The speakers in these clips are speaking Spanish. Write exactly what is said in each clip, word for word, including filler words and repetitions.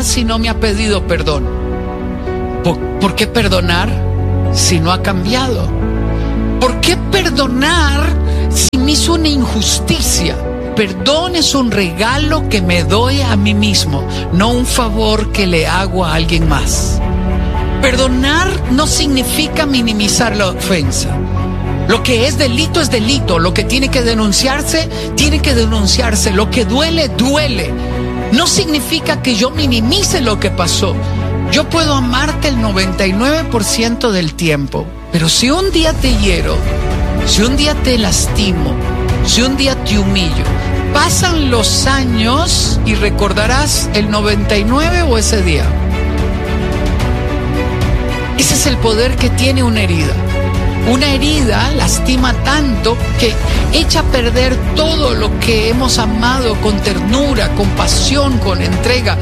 perdonar si no me ha pedido perdón? ¿Por, ¿por qué perdonar si no ha cambiado? ¿Por qué perdonar si me hizo una injusticia? Perdón es un regalo que me doy a mí mismo, no un favor que le hago a alguien más. Perdonar no significa minimizar la ofensa. Lo que es delito es delito. Lo que tiene que denunciarse, tiene que denunciarse. Lo que duele, duele. No significa que yo minimice lo que pasó. Yo puedo amarte el noventa y nueve por ciento del tiempo, pero si un día te hiero, si un día te lastimo, si un día te humillo, pasan los años y recordarás el noventa y nueve o ese día. Ese es el poder que tiene una herida. Una herida lastima tanto que echa a perder todo lo que hemos amado con ternura, con pasión, con entrega.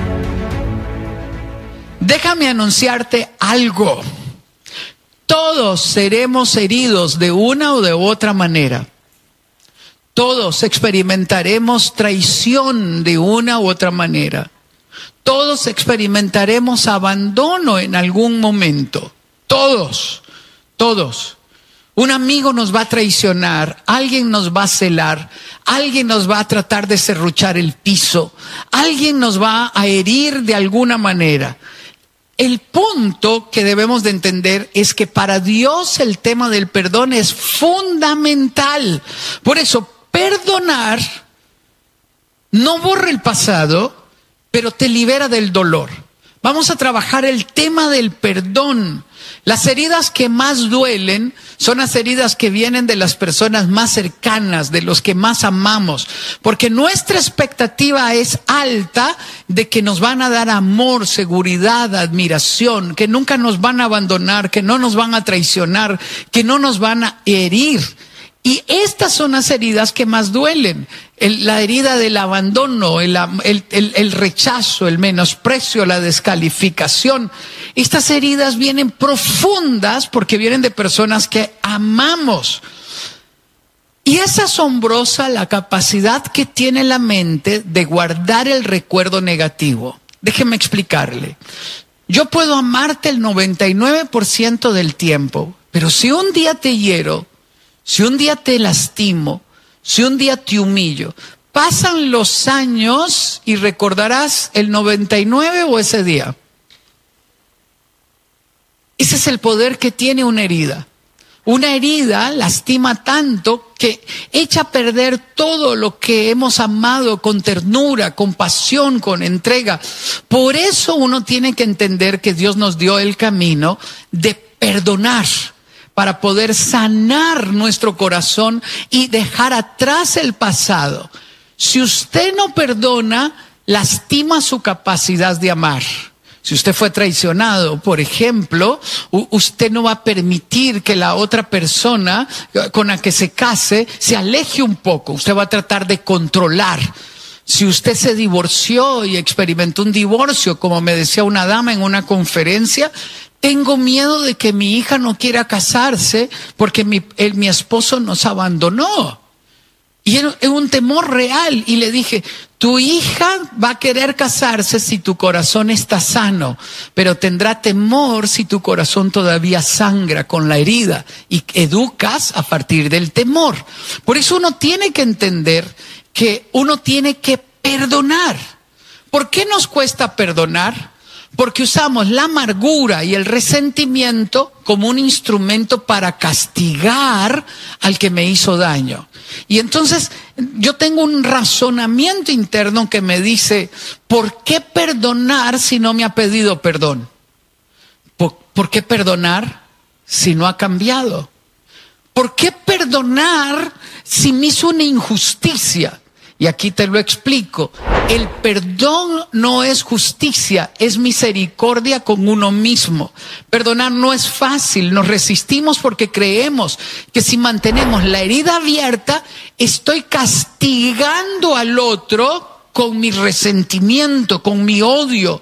Déjame anunciarte algo. Todos seremos heridos de una o de otra manera. Todos experimentaremos traición de una u otra manera. Todos experimentaremos abandono en algún momento. Todos, todos. Un amigo nos va a traicionar, alguien nos va a celar, alguien nos va a tratar de serruchar el piso, alguien nos va a herir de alguna manera. El punto que debemos de entender es que para Dios el tema del perdón es fundamental. Por eso, perdonar no borra el pasado, pero te libera del dolor. Vamos a trabajar el tema del perdón. Las heridas que más duelen son las heridas que vienen de las personas más cercanas, de los que más amamos, porque nuestra expectativa es alta de que nos van a dar amor, seguridad, admiración, que nunca nos van a abandonar, que no nos van a traicionar, que no nos van a herir. Y estas son las heridas que más duelen. El, la herida del abandono, el, el, el, el rechazo, el menosprecio, la descalificación. Estas heridas vienen profundas porque vienen de personas que amamos. Y es asombrosa la capacidad que tiene la mente de guardar el recuerdo negativo. Déjeme explicarle. Yo puedo amarte el noventa y nueve por ciento del tiempo, pero si un día te hiero, si un día te lastimo, si un día te humillo, pasan los años y recordarás el noventa y nueve o ese día. Ese es el poder que tiene una herida. Una herida lastima tanto que echa a perder todo lo que hemos amado con ternura, con pasión, con entrega. Por eso uno tiene que entender que Dios nos dio el camino de perdonar, para poder sanar nuestro corazón y dejar atrás el pasado. Si usted no perdona, lastima su capacidad de amar. Si usted fue traicionado, por ejemplo, usted no va a permitir que la otra persona con la que se case se aleje un poco. Usted va a tratar de controlar. Si usted se divorció y experimentó un divorcio, como me decía una dama en una conferencia, tengo miedo de que mi hija no quiera casarse porque mi, el, mi esposo nos abandonó. Y era un temor real. Y le dije, tu hija va a querer casarse si tu corazón está sano, pero tendrá temor si tu corazón todavía sangra con la herida. Y educas a partir del temor. Por eso uno tiene que entender que uno tiene que perdonar. ¿Por qué nos cuesta perdonar? Porque usamos la amargura y el resentimiento como un instrumento para castigar al que me hizo daño. Y entonces yo tengo un razonamiento interno que me dice, ¿por qué perdonar si no me ha pedido perdón? ¿Por, ¿por qué perdonar si no ha cambiado? ¿Por qué perdonar si me hizo una injusticia? Y aquí te lo explico. El perdón no es justicia, es misericordia con uno mismo. Perdonar no es fácil, nos resistimos porque creemos que si mantenemos la herida abierta, estoy castigando al otro con mi resentimiento, con mi odio,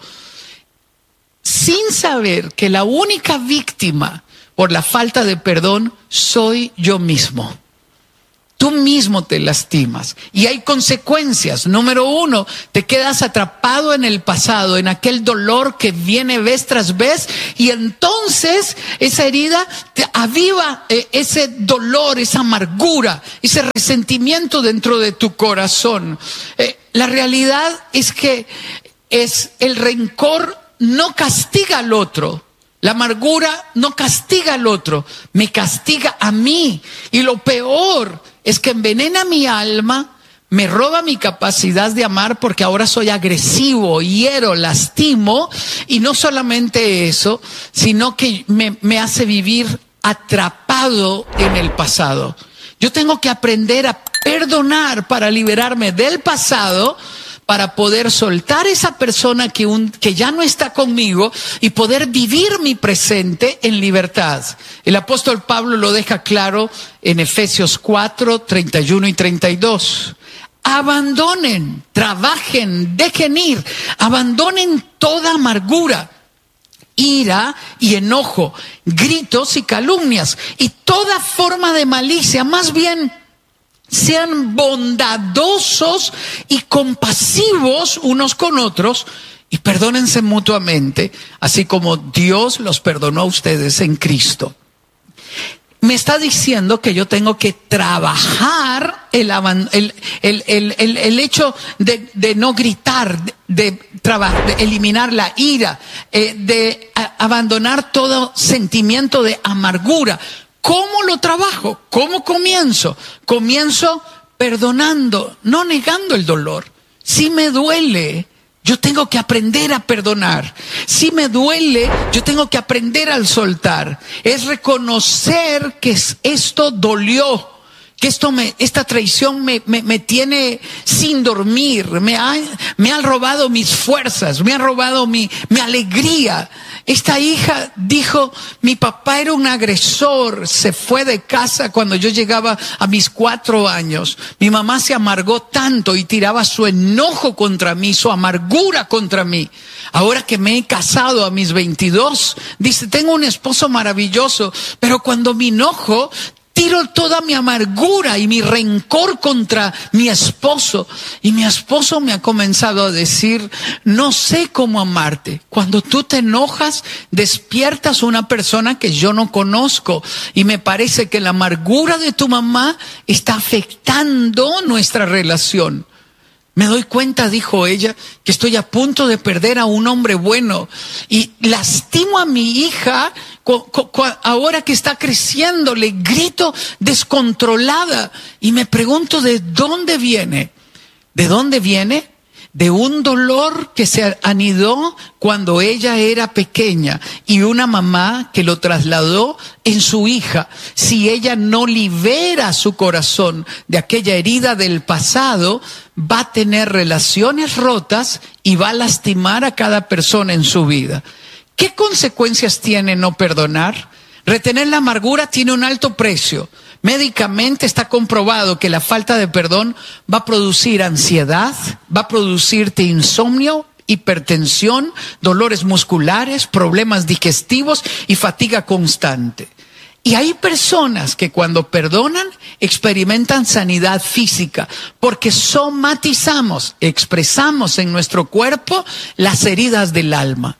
sin saber que la única víctima por la falta de perdón soy yo mismo. tú mismo te lastimas. Y hay consecuencias. Número uno, te quedas atrapado en el pasado, en aquel dolor que viene vez tras vez, y entonces esa herida te aviva eh, ese dolor, esa amargura, ese resentimiento dentro de tu corazón. Eh, la realidad es que es el rencor no castiga al otro. La amargura no castiga al otro, me castiga a mí. Y lo peor es que envenena mi alma, me roba mi capacidad de amar porque ahora soy agresivo, hiero, lastimo. Y no solamente eso, sino que me, me hace vivir atrapado en el pasado. Yo tengo que aprender a perdonar para liberarme del pasado, para poder soltar esa persona que, un, que ya no está conmigo y poder vivir mi presente en libertad. El apóstol Pablo lo deja claro en Efesios cuatro, treinta y uno y treinta y dos. Abandonen, trabajen, dejen ir, abandonen toda amargura, ira y enojo, gritos y calumnias y toda forma de malicia. Más bien, sean bondadosos y compasivos unos con otros y perdónense mutuamente, así como Dios los perdonó a ustedes en Cristo. Me está diciendo que yo tengo que trabajar el, el, el, el, el, el hecho de, de no gritar, de, de, de eliminar la ira, eh, de a, abandonar todo sentimiento de amargura. ¿Cómo lo trabajo? ¿Cómo comienzo? Comienzo perdonando, no negando el dolor. Si me duele, yo tengo que aprender a perdonar. Si me duele, yo tengo que aprender a soltar. Es reconocer que esto dolió, que esto me, esta traición me, me, me tiene sin dormir, me ha, me ha robado mis fuerzas, me ha robado mi, mi alegría. Esta hija dijo, mi papá era un agresor, se fue de casa cuando yo llegaba a mis cuatro años. Mi mamá se amargó tanto y tiraba su enojo contra mí, su amargura contra mí. Ahora que me he casado a mis veintidós, dice, tengo un esposo maravilloso, pero cuando me enojo, tiro toda mi amargura y mi rencor contra mi esposo. Y mi esposo me ha comenzado a decir, no sé cómo amarte. Cuando tú te enojas, despiertas una persona que yo no conozco. Y me parece que la amargura de tu mamá está afectando nuestra relación. Me doy cuenta, dijo ella, que estoy a punto de perder a un hombre bueno. Y lastimo a mi hija. Ahora que está creciendo, le grito descontrolada y me pregunto de dónde viene. ¿De dónde viene? De un dolor que se anidó cuando ella era pequeña y una mamá que lo trasladó en su hija. Si ella no libera su corazón de aquella herida del pasado, va a tener relaciones rotas y va a lastimar a cada persona en su vida. ¿Qué consecuencias tiene no perdonar? Retener la amargura tiene un alto precio. Médicamente está comprobado que la falta de perdón va a producir ansiedad, va a producirte insomnio, hipertensión, dolores musculares, problemas digestivos y fatiga constante. Y hay personas que cuando perdonan experimentan sanidad física porque somatizamos, expresamos en nuestro cuerpo las heridas del alma.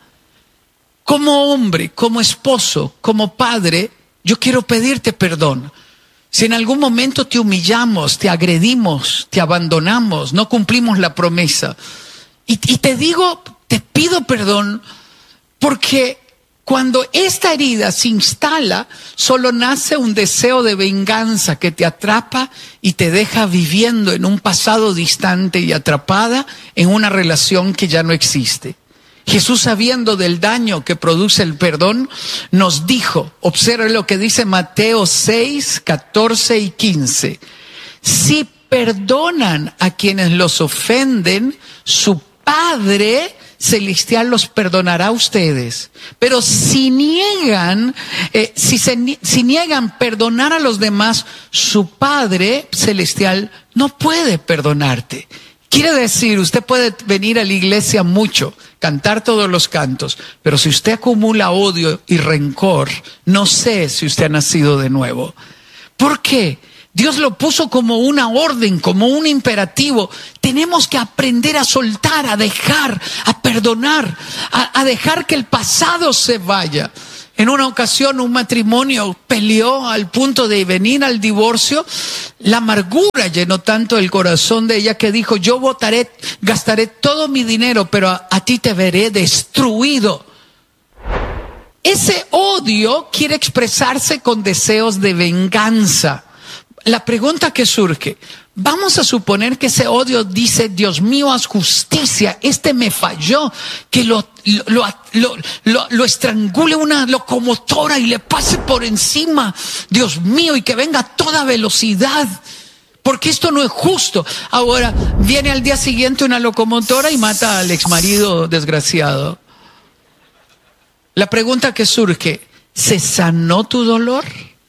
Como hombre, como esposo, como padre, yo quiero pedirte perdón. Si en algún momento te humillamos, te agredimos, te abandonamos, no cumplimos la promesa. Y, y te digo, te pido perdón porque cuando esta herida se instala, solo nace un deseo de venganza que te atrapa y te deja viviendo en un pasado distante y atrapada en una relación que ya no existe. Jesús, sabiendo del daño que produce el perdón, nos dijo, observe lo que dice Mateo seis, catorce y quince. Si perdonan a quienes los ofenden, su Padre Celestial los perdonará a ustedes. Pero si niegan, eh, si, se, si niegan perdonar a los demás, su Padre Celestial no puede perdonarte. Quiere decir, usted puede venir a la iglesia mucho, cantar todos los cantos, pero si usted acumula odio y rencor, no sé si usted ha nacido de nuevo. ¿Por qué? Dios lo puso como una orden, como un imperativo. Tenemos que aprender a soltar, a dejar, a perdonar, a, a dejar que el pasado se vaya. En una ocasión un matrimonio peleó al punto de venir al divorcio. La amargura llenó tanto el corazón de ella que dijo: yo votaré, gastaré todo mi dinero, pero a, a ti te veré destruido. Ese odio quiere expresarse con deseos de venganza. La pregunta que surge: vamos a suponer que ese odio dice: Dios mío, haz justicia, este me falló, que lo, lo, lo, lo, lo estrangule una locomotora y le pase por encima, Dios mío, y que venga a toda velocidad, porque esto no es justo. Ahora viene al día siguiente una locomotora y mata al exmarido desgraciado. La pregunta que surge: ¿se sanó tu dolor?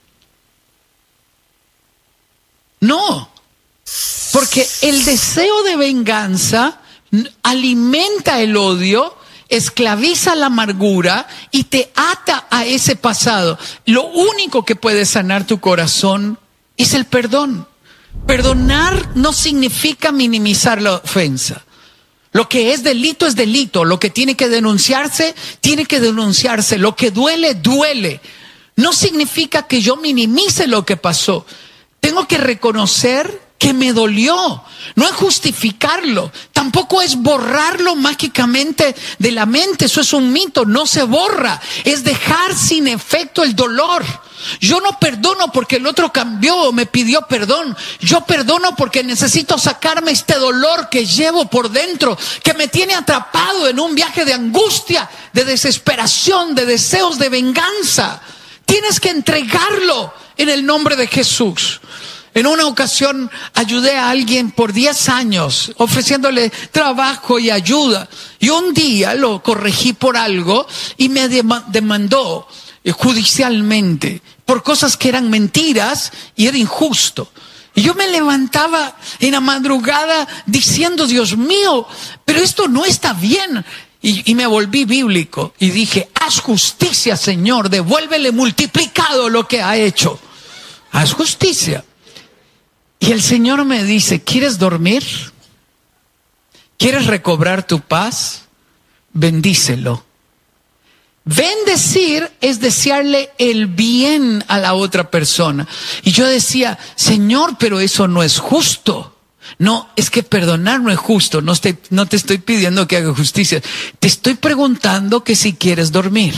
No, porque el deseo de venganza alimenta el odio, esclaviza la amargura y te ata a ese pasado. Lo único que puede sanar tu corazón es el perdón. Perdonar no significa minimizar la ofensa. Lo que es delito es delito. Lo que tiene que denunciarse, tiene que denunciarse. Lo que duele, duele. No significa que yo minimice lo que pasó. Tengo que reconocer que me dolió. No es justificarlo. Tampoco es borrarlo mágicamente de la mente. Eso es un mito. No se borra. Es dejar sin efecto el dolor. Yo no perdono porque el otro cambió o me pidió perdón. Yo perdono porque necesito sacarme este dolor que llevo por dentro, que me tiene atrapado en un viaje de angustia, de desesperación, de deseos de venganza. Tienes que entregarlo en el nombre de Jesús. En una ocasión ayudé a alguien por diez años ofreciéndole trabajo y ayuda. Y un día lo corregí por algo y me demandó judicialmente por cosas que eran mentiras y era injusto. Y yo me levantaba en la madrugada diciendo: Dios mío, pero esto no está bien. Y, y me volví bíblico y dije: haz justicia, Señor, devuélvele multiplicado lo que ha hecho. Haz justicia. Y el Señor me dice: ¿quieres dormir? ¿Quieres recobrar tu paz? Bendícelo. Bendecir es desearle el bien a la otra persona. Y yo decía: Señor, pero eso no es justo. No, es que perdonar no es justo. No te, no te estoy pidiendo que haga justicia. Te estoy preguntando que si quieres dormir,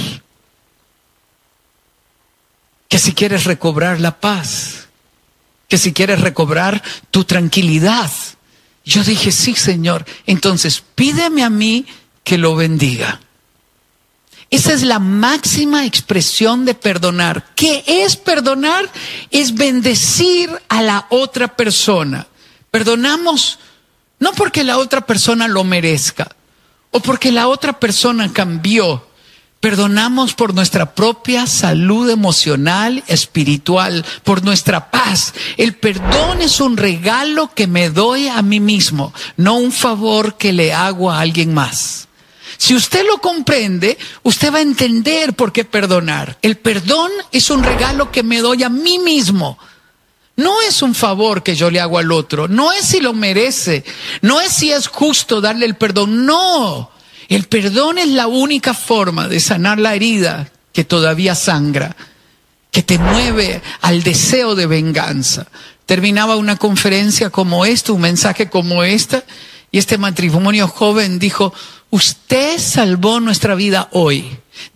que si quieres recobrar la paz, que si quieres recobrar tu tranquilidad. Yo dije: sí, Señor. Entonces pídeme a mí que lo bendiga. Esa es la máxima expresión de perdonar. ¿Qué es perdonar? Es bendecir a la otra persona. Perdonamos no porque la otra persona lo merezca o porque la otra persona cambió. Perdonamos por nuestra propia salud emocional, espiritual, por nuestra paz. El perdón es un regalo que me doy a mí mismo, no un favor que le hago a alguien más. Si usted lo comprende, usted va a entender por qué perdonar. El perdón es un regalo que me doy a mí mismo. No es un favor que yo le hago al otro. No es si lo merece. No es si es justo darle el perdón. No. El perdón es la única forma de sanar la herida que todavía sangra, que te mueve al deseo de venganza. Terminaba una conferencia como esta, un mensaje como esta, y este matrimonio joven dijo: usted salvó nuestra vida hoy.